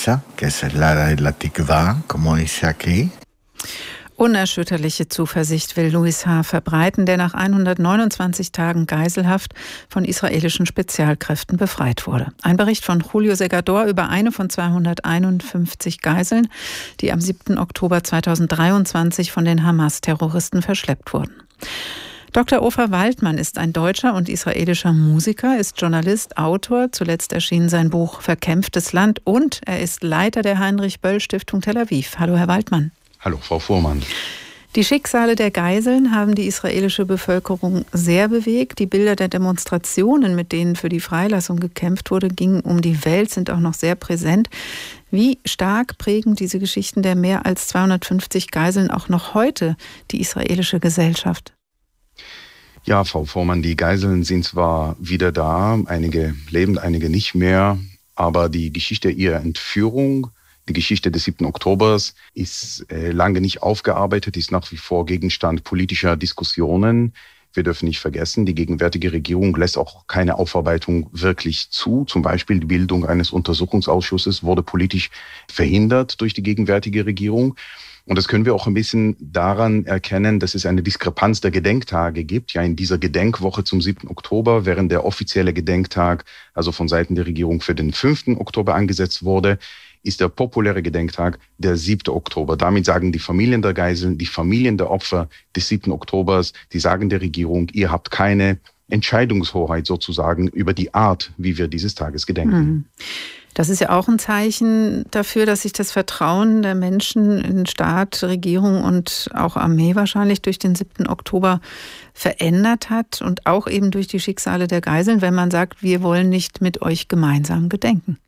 promesa, que esa es la de la tikva, como dice aquí. Unerschütterliche Zuversicht will Louis H. verbreiten, der nach 129 Tagen Geiselhaft von israelischen Spezialkräften befreit wurde. Ein Bericht von Julio Segador über eine von 251 Geiseln, die am 7. Oktober 2023 von den Hamas-Terroristen verschleppt wurden. Dr. Ofer Waldmann ist ein deutscher und israelischer Musiker, ist Journalist, Autor. Zuletzt erschien sein Buch Verkämpftes Land und er ist Leiter der Heinrich-Böll-Stiftung Tel Aviv. Hallo, Herr Waldmann. Hallo, Frau Fuhrmann. Die Schicksale der Geiseln haben die israelische Bevölkerung sehr bewegt. Die Bilder der Demonstrationen, mit denen für die Freilassung gekämpft wurde, gingen um die Welt, sind auch noch sehr präsent. Wie stark prägen diese Geschichten der mehr als 250 Geiseln auch noch heute die israelische Gesellschaft? Ja, Frau Fuhrmann, die Geiseln sind zwar wieder da, einige leben, einige nicht mehr, aber die Geschichte ihrer Entführung, die Geschichte des 7. Oktobers ist lange nicht aufgearbeitet, ist nach wie vor Gegenstand politischer Diskussionen. Wir dürfen nicht vergessen, die gegenwärtige Regierung lässt auch keine Aufarbeitung wirklich zu. Zum Beispiel die Bildung eines Untersuchungsausschusses wurde politisch verhindert durch die gegenwärtige Regierung. Und das können wir auch ein bisschen daran erkennen, dass es eine Diskrepanz der Gedenktage gibt. Ja, in dieser Gedenkwoche zum 7. Oktober, während der offizielle Gedenktag, also von Seiten der Regierung für den 5. Oktober angesetzt wurde, ist der populäre Gedenktag der 7. Oktober. Damit sagen die Familien der Geiseln, die Familien der Opfer des 7. Oktobers, die sagen der Regierung, ihr habt keine Entscheidungshoheit sozusagen über die Art, wie wir dieses Tages gedenken. Das ist ja auch ein Zeichen dafür, dass sich das Vertrauen der Menschen in Staat, Regierung und auch Armee wahrscheinlich durch den 7. Oktober verändert hat und auch eben durch die Schicksale der Geiseln, wenn man sagt, wir wollen nicht mit euch gemeinsam gedenken.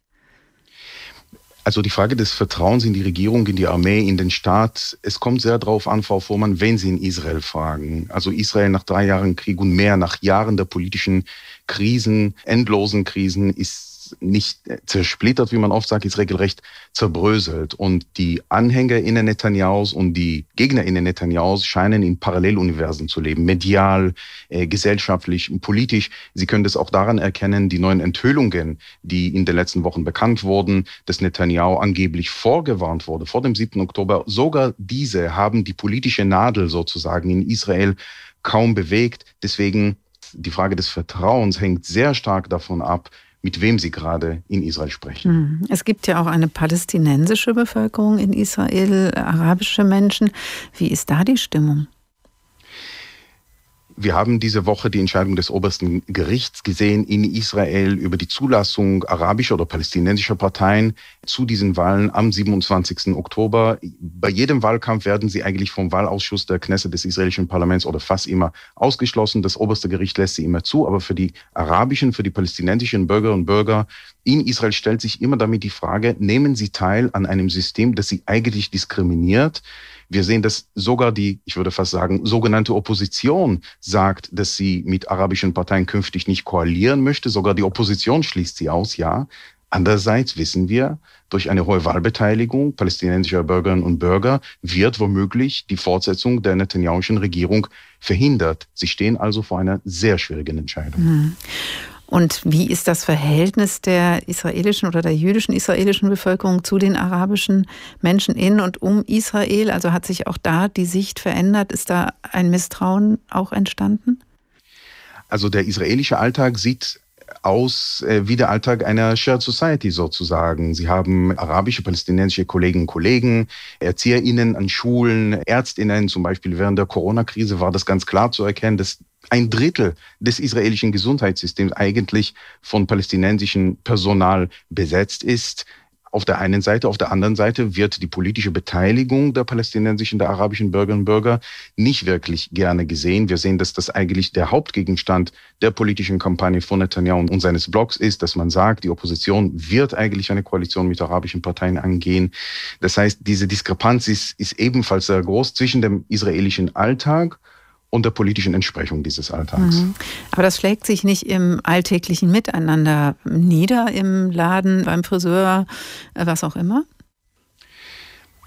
Also die Frage des Vertrauens in die Regierung, in die Armee, in den Staat, es kommt sehr darauf an, Frau Fuhrmann, wenn Sie in Israel fragen. Also Israel nach 3 Jahren Krieg und mehr, nach Jahren der politischen Krisen, endlosen Krisen, ist nicht zersplittert, wie man oft sagt, ist regelrecht zerbröselt. Und die AnhängerInnen Netanyahus und die GegnerInnen Netanyahus scheinen in Paralleluniversen zu leben, medial, gesellschaftlich, politisch. Sie können das auch daran erkennen, die neuen Enthüllungen, die in den letzten Wochen bekannt wurden, dass Netanyahu angeblich vorgewarnt wurde vor dem 7. Oktober. Sogar diese haben die politische Nadel sozusagen in Israel kaum bewegt. Deswegen die Frage des Vertrauens hängt sehr stark davon ab, mit wem Sie gerade in Israel sprechen. Es gibt ja auch eine palästinensische Bevölkerung in Israel, arabische Menschen. Wie ist da die Stimmung? Wir haben diese Woche die Entscheidung des obersten Gerichts gesehen in Israel über die Zulassung arabischer oder palästinensischer Parteien zu diesen Wahlen am 27. Oktober. Bei jedem Wahlkampf werden sie eigentlich vom Wahlausschuss der Knesset des israelischen Parlaments oder fast immer ausgeschlossen. Das oberste Gericht lässt sie immer zu, aber für die arabischen, für die palästinensischen Bürgerinnen und Bürger in Israel stellt sich immer damit die Frage, nehmen sie teil an einem System, das sie eigentlich diskriminiert? Wir sehen, dass sogar die, ich würde fast sagen, sogenannte Opposition sagt, dass sie mit arabischen Parteien künftig nicht koalieren möchte. Sogar die Opposition schließt sie aus, ja. Andererseits wissen wir, durch eine hohe Wahlbeteiligung palästinensischer Bürgerinnen und Bürger wird womöglich die Fortsetzung der Netanyahuschen Regierung verhindert. Sie stehen also vor einer sehr schwierigen Entscheidung. Und wie ist das Verhältnis der israelischen oder der jüdischen israelischen Bevölkerung zu den arabischen Menschen in und um Israel? Also hat sich auch da die Sicht verändert? Ist da ein Misstrauen auch entstanden? Also der israelische Alltag sieht aus wie der Alltag einer Shared Society sozusagen. Sie haben arabische, palästinensische Kolleginnen und Kollegen, ErzieherInnen an Schulen, ÄrztInnen. Zum Beispiel während der Corona-Krise war das ganz klar zu erkennen, dass 1/3 des israelischen Gesundheitssystems eigentlich von palästinensischem Personal besetzt ist. Auf der einen Seite, auf der anderen Seite wird die politische Beteiligung der palästinensischen, der arabischen Bürgerinnen und Bürger nicht wirklich gerne gesehen. Wir sehen, dass das eigentlich der Hauptgegenstand der politischen Kampagne von Netanyahu und seines Blocks ist, dass man sagt, die Opposition wird eigentlich eine Koalition mit arabischen Parteien angehen. Das heißt, diese Diskrepanz ist ebenfalls sehr groß zwischen dem israelischen Alltag und der politischen Entsprechung dieses Alltags. Aber das schlägt sich nicht im alltäglichen Miteinander nieder, im Laden, beim Friseur, was auch immer?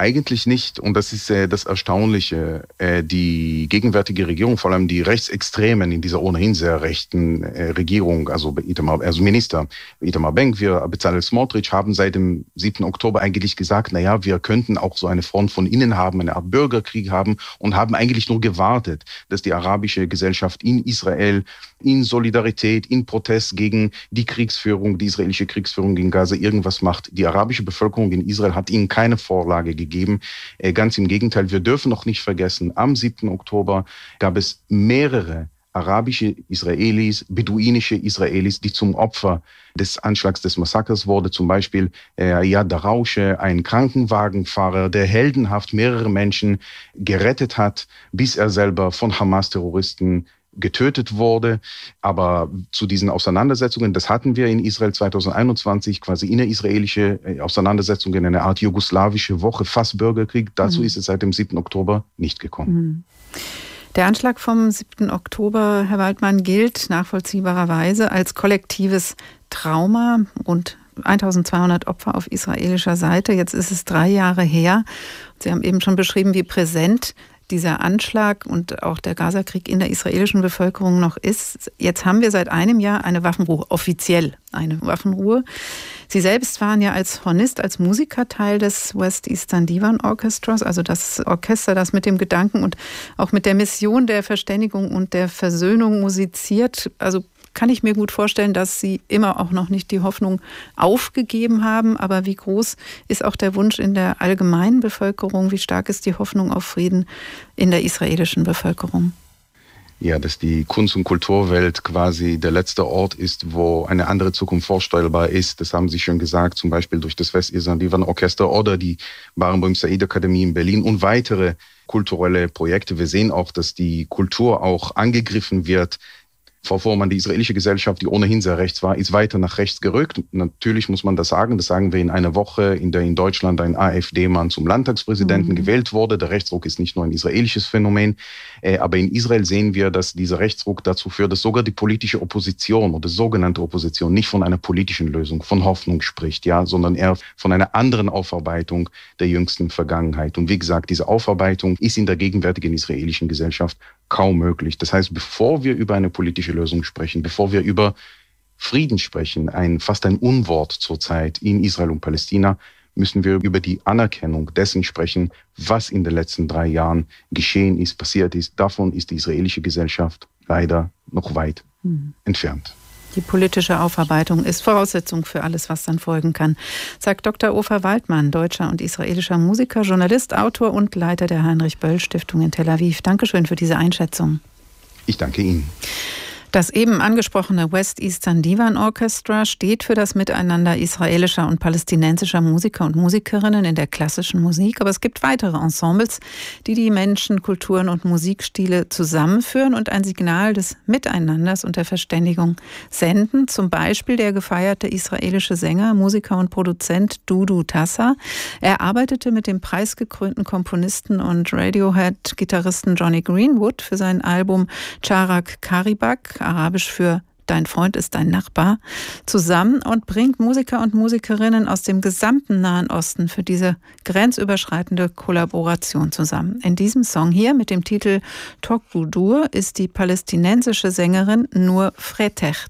Eigentlich nicht. Und das ist das Erstaunliche. Die gegenwärtige Regierung, vor allem die Rechtsextremen in dieser ohnehin sehr rechten Regierung, also Minister Itamar Ben-Gvir, Bezalel Smotrich, haben seit dem 7. Oktober eigentlich gesagt, naja, wir könnten auch so eine Front von innen haben, eine Art Bürgerkrieg haben und haben eigentlich nur gewartet, dass die arabische Gesellschaft in Israel in Solidarität, in Protest gegen die Kriegsführung, die israelische Kriegsführung gegen Gaza irgendwas macht. Die arabische Bevölkerung in Israel hat ihnen keine Vorlage gegeben. Ganz im Gegenteil, wir dürfen noch nicht vergessen, am 7. Oktober gab es mehrere arabische Israelis, beduinische Israelis, die zum Opfer des Anschlags des Massakers wurde. Zum Beispiel Ayad Darausche, ein Krankenwagenfahrer, der heldenhaft mehrere Menschen gerettet hat, bis er selber von Hamas-Terroristen getötet wurde. Aber zu diesen Auseinandersetzungen, das hatten wir in Israel 2021, quasi innerisraelische Auseinandersetzungen, eine Art jugoslawische Woche, fast Bürgerkrieg. Dazu ist es seit dem 7. Oktober nicht gekommen. Der Anschlag vom 7. Oktober, Herr Waldmann, gilt nachvollziehbarerweise als kollektives Trauma. Rund 1200 Opfer auf israelischer Seite. Jetzt ist es 3 Jahre her. Sie haben eben schon beschrieben, wie präsent dieser Anschlag und auch der Gazakrieg in der israelischen Bevölkerung noch ist. Jetzt haben wir seit einem Jahr eine Waffenruhe, offiziell eine Waffenruhe. Sie selbst waren ja als Hornist, als Musiker Teil des West Eastern Divan Orchestras, also das Orchester, das mit dem Gedanken und auch mit der Mission der Verständigung und der Versöhnung musiziert. Also kann ich mir gut vorstellen, dass Sie immer auch noch nicht die Hoffnung aufgegeben haben. Aber wie groß ist auch der Wunsch in der allgemeinen Bevölkerung? Wie stark ist die Hoffnung auf Frieden in der israelischen Bevölkerung? Ja, dass die Kunst- und Kulturwelt quasi der letzte Ort ist, wo eine andere Zukunft vorstellbar ist. Das haben Sie schon gesagt, zum Beispiel durch das West Eastern Divan Orchester oder die Barenboim Said Akademie in Berlin und weitere kulturelle Projekte. Wir sehen auch, dass die Kultur auch angegriffen wird. Frau Fuhrmann, die israelische Gesellschaft, die ohnehin sehr rechts war, ist weiter nach rechts gerückt. Natürlich muss man das sagen wir in einer Woche, in der in Deutschland ein AfD-Mann zum Landtagspräsidenten gewählt wurde. Der Rechtsruck ist nicht nur ein israelisches Phänomen, aber in Israel sehen wir, dass dieser Rechtsruck dazu führt, dass sogar die politische Opposition oder sogenannte Opposition nicht von einer politischen Lösung, von Hoffnung spricht, ja, sondern eher von einer anderen Aufarbeitung der jüngsten Vergangenheit. Und wie gesagt, diese Aufarbeitung ist in der gegenwärtigen israelischen Gesellschaft kaum möglich. Das heißt, bevor wir über eine politische Lösung sprechen, bevor wir über Frieden sprechen, fast ein Unwort zurzeit in Israel und Palästina, müssen wir über die Anerkennung dessen sprechen, was in den letzten 3 Jahren geschehen ist, passiert ist. Davon ist die israelische Gesellschaft leider noch weit entfernt. Die politische Aufarbeitung ist Voraussetzung für alles, was dann folgen kann, sagt Dr. Ofer Waldmann, deutscher und israelischer Musiker, Journalist, Autor und Leiter der Heinrich-Böll-Stiftung in Tel Aviv. Dankeschön für diese Einschätzung. Ich danke Ihnen. Das eben angesprochene West Eastern Divan Orchestra steht für das Miteinander israelischer und palästinensischer Musiker und Musikerinnen in der klassischen Musik. Aber es gibt weitere Ensembles, die die Menschen, Kulturen und Musikstile zusammenführen und ein Signal des Miteinanders und der Verständigung senden. Zum Beispiel der gefeierte israelische Sänger, Musiker und Produzent Dudu Tassa. Er arbeitete mit dem preisgekrönten Komponisten und Radiohead-Gitarristen Johnny Greenwood für sein Album Charak Karibak, arabisch für Dein Freund ist dein Nachbar, zusammen und bringt Musiker und Musikerinnen aus dem gesamten Nahen Osten für diese grenzüberschreitende Kollaboration zusammen. In diesem Song hier mit dem Titel Tok Budur ist die palästinensische Sängerin Nur Fretech